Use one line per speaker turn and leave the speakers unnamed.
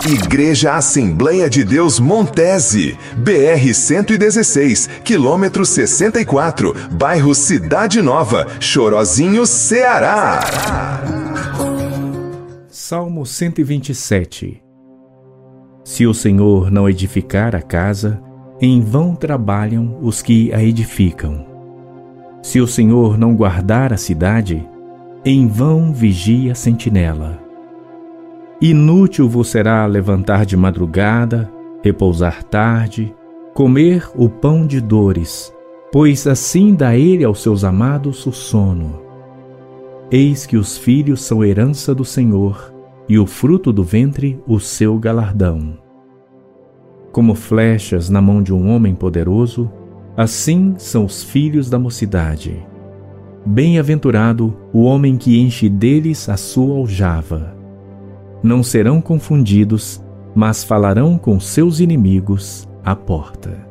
Igreja Assembleia de Deus Montese, BR-116, quilômetro 64, bairro Cidade Nova, Chorozinho, Ceará.
Salmo 127. Se o Senhor não edificar a casa, em vão trabalham os que a edificam. Se o Senhor não guardar a cidade, em vão vigia a sentinela. Inútil vos será levantar de madrugada, repousar tarde, comer o pão de dores, pois assim dá ele aos seus amados o sono. Eis que os filhos são herança do Senhor, e o fruto do ventre o seu galardão. Como flechas na mão de um homem poderoso, assim são os filhos da mocidade. Bem-aventurado o homem que enche deles a sua aljava. Não serão confundidos, mas falarão com seus inimigos à porta.